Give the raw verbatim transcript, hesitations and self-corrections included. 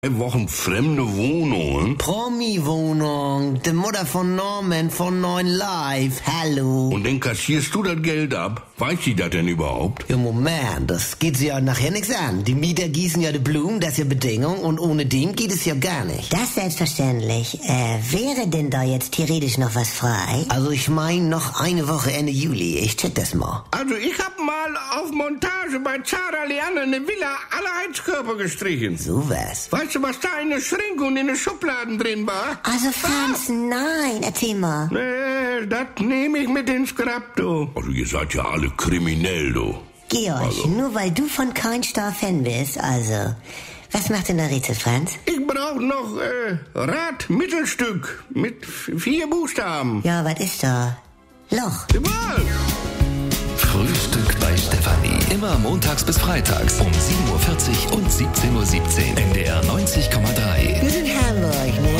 Drei Wochen fremde Wohnungen? Promi-Wohnung, die Mutter von Norman von Neun Live, hallo. Und dann kassierst du das Geld ab? Weiß sie das denn überhaupt? Ja, Moment, das geht sie ja nachher nichts an. Die Mieter gießen ja die Blumen, das ist ja Bedingung, und ohne dem geht es ja gar nicht. Das selbstverständlich. Äh, wäre denn da jetzt theoretisch noch was frei? Also ich meine noch eine Woche Ende Juli, ich check das mal. Also ich hab mal auf Montage bei Zara Leanne eine Villa alle Heizkörper gestrichen. So was. Weißt du, was da in der Schränke und in den Schubladen drin war? Also Franz, ah. nein, erzähl mal. Nee, das nehme ich mit ins Grab, du. Also ihr seid ja alle kriminell, du. Georg, also. Nur weil du von kein Star-Fan bist, also... Was macht denn der Rätsel, Franz? Ich brauch noch äh, Rad-Mittelstück mit vier Buchstaben. Ja, was ist da? Loch. Jawohl. Frühstück bei Stefanie. Immer montags bis freitags um sieben Uhr vierzig und siebzehn Uhr siebzehn. N D R neunzig